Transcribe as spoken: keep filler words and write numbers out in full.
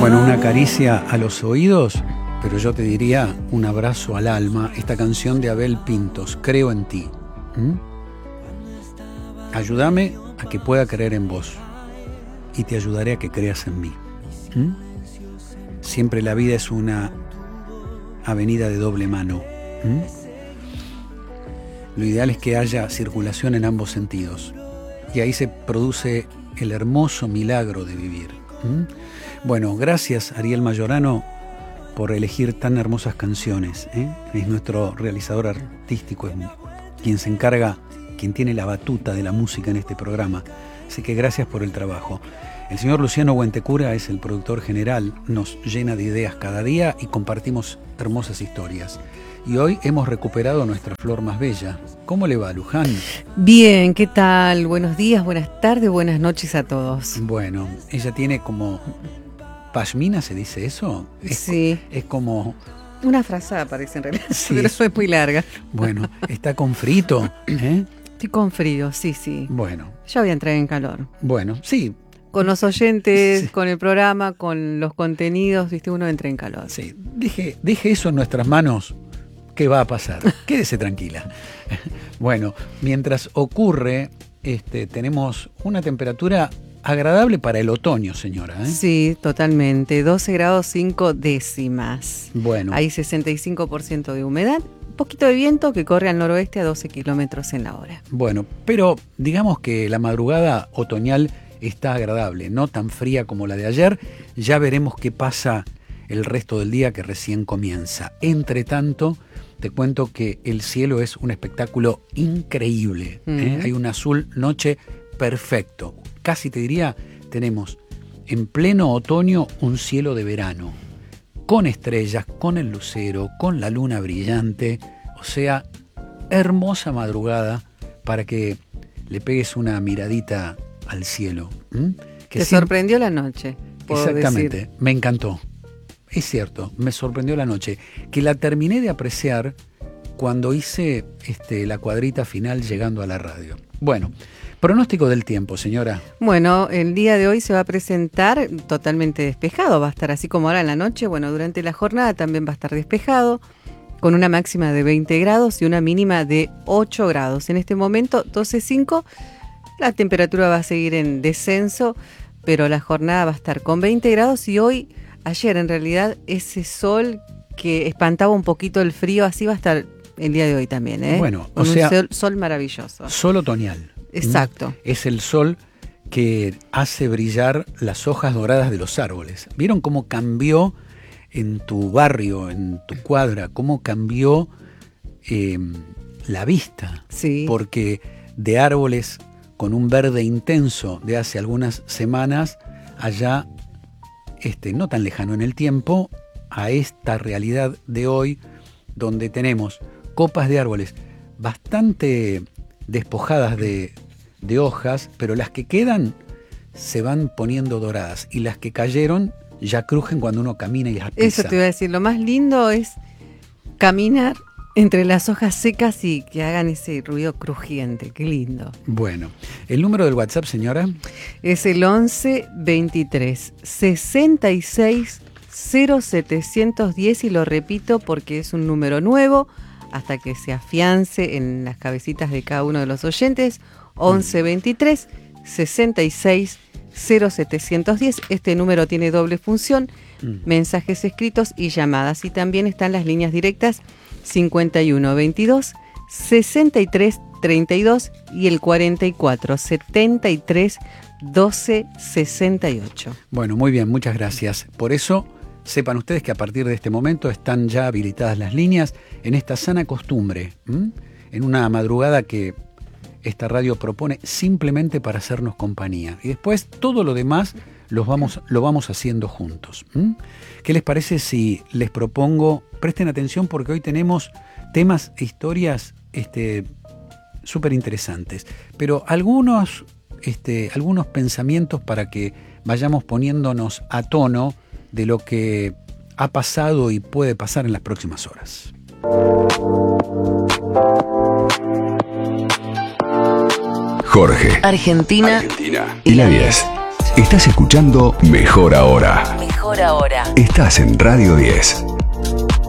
Bueno, una caricia a los oídos, pero yo te diría un abrazo al alma. Esta canción de Abel Pintos, Creo en ti. ¿Mm? Ayúdame a que pueda creer en vos y te ayudaré a que creas en mí. ¿Mm? Siempre la vida es una avenida de doble mano. ¿Mm? Lo ideal es que haya circulación en ambos sentidos y ahí se produce el hermoso milagro de vivir. ¿Mm? Bueno, gracias Ariel Mayorano por elegir tan hermosas canciones, ¿eh? Es nuestro realizador artístico, es quien se encarga, quien tiene la batuta de la música en este programa. Así que gracias por el trabajo. El señor Luciano Huentecura es el productor general, nos llena de ideas cada día y compartimos hermosas historias. Y hoy hemos recuperado nuestra flor más bella. ¿Cómo le va, Luján? Bien, ¿qué tal? Buenos días, buenas tardes, buenas noches a todos. Bueno, ella tiene como... ¿Pashmina se dice eso? Es, sí. Es como... Una frazada parece en realidad, sí, pero es, es muy larga. Bueno, está con frito, ¿eh? Estoy con frío, sí, sí. Bueno. Ya voy a entrar en calor. Bueno, sí. Con los oyentes, sí. Con el programa, con los contenidos, viste, uno entra en calor. Sí, deje, deje eso en nuestras manos. ¿Qué va a pasar? Quédese tranquila. Bueno, mientras ocurre, este, tenemos una temperatura agradable para el otoño, señora, ¿eh? Sí, totalmente. doce grados cinco décimas. Bueno. Hay sesenta y cinco por ciento de humedad. Un poquito de viento que corre al noroeste a doce kilómetros en la hora. Bueno, pero digamos que la madrugada otoñal está agradable, no tan fría como la de ayer. Ya veremos qué pasa el resto del día que recién comienza. Entre tanto, te cuento que el cielo es un espectáculo increíble, ¿eh? Mm. Hay un azul noche perfecto. Casi te diría, tenemos en pleno otoño un cielo de verano, con estrellas, con el lucero, con la luna brillante. O sea, hermosa madrugada para que le pegues una miradita al cielo. ¿Mm? Que Te sin... sorprendió la noche, puedo Exactamente, decir. Me encantó. Es cierto, me sorprendió la noche, que la terminé de apreciar cuando hice este, la cuadrita final llegando a la radio. Bueno, pronóstico del tiempo, señora. Bueno, el día de hoy se va a presentar totalmente despejado, va a estar así como ahora en la noche. Bueno, durante la jornada también va a estar despejado, con una máxima de veinte grados y una mínima de ocho grados. En este momento, doce punto cinco, la temperatura va a seguir en descenso, pero la jornada va a estar con veinte grados y hoy... Ayer, en realidad, ese sol que espantaba un poquito el frío, así va a estar el día de hoy también, ¿eh? Bueno, Con o sea, un sol, sol maravilloso. Sol otoñal. Exacto. ¿Mm? Es el sol que hace brillar las hojas doradas de los árboles. ¿Vieron cómo cambió en tu barrio, en tu cuadra, cómo cambió eh, la vista? Sí. Porque de árboles con un verde intenso de hace algunas semanas, allá... Este, no tan lejano en el tiempo, a esta realidad de hoy, donde tenemos copas de árboles bastante despojadas de, de hojas, pero las que quedan se van poniendo doradas y las que cayeron ya crujen cuando uno camina y las pisa. Eso te iba a decir, lo más lindo es caminar entre las hojas secas y que hagan ese ruido crujiente, qué lindo. Bueno, ¿el número del WhatsApp, señora? Es el once veintitrés sesenta y seis cero setecientos diez y lo repito porque es un número nuevo hasta que se afiance en las cabecitas de cada uno de los oyentes. once veintitrés sesenta y seis cero setecientos diez. Este número tiene doble función, mm. mensajes escritos y llamadas, y también están las líneas directas cincuenta y uno veintidós sesenta y tres treinta y dos y el cuarenta y cuatro setenta y tres doce sesenta y ocho. Bueno, muy bien, muchas gracias. Por eso, sepan ustedes que a partir de este momento están ya habilitadas las líneas en esta sana costumbre, ¿m? En una madrugada que esta radio propone simplemente para hacernos compañía. Y después todo lo demás los vamos, lo vamos haciendo juntos. ¿M? ¿Qué les parece si les propongo, presten atención porque hoy tenemos temas e historias este, súper interesantes, pero algunos, este, algunos pensamientos para que vayamos poniéndonos a tono de lo que ha pasado y puede pasar en las próximas horas. Jorge, Argentina, Argentina y la diez. Estás escuchando Mejor Ahora. Mejor. mejor ahora. Estás en Radio diez.